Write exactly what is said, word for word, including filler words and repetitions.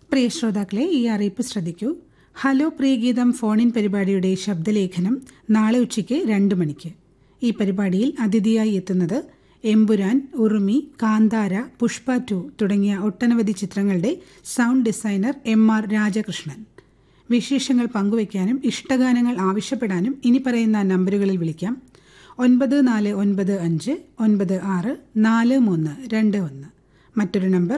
പ്രിയ ശ്രോതാക്കളെ, ഈ അറിയിപ്പ് ശ്രദ്ധിക്കൂ. ഹലോ പ്രിയഗീതം ഫോണിൻ പരിപാടിയുടെ ശബ്ദലേഖനം നാളെ ഉച്ചയ്ക്ക് രണ്ട് മണിക്ക്. ഈ പരിപാടിയിൽ അതിഥിയായി എത്തുന്നത് എമ്പുരാൻ, ഉറുമി, കാന്താര, പുഷ്പ ടു തുടങ്ങിയ ഒട്ടനവധി ചിത്രങ്ങളുടെ sound designer M R Rajakrishnan. വിശേഷങ്ങൾ പങ്കുവയ്ക്കാനും ഇഷ്ടഗാനങ്ങൾ ആവശ്യപ്പെടാനും ഇനി പറയുന്ന നമ്പറുകളിൽ വിളിക്കാം. ഒൻപത് നാല് ഒൻപത് അഞ്ച് ഒൻപത് ആറ് നാല് മൂന്ന് രണ്ട് ഒന്ന്. മറ്റൊരു നമ്പർ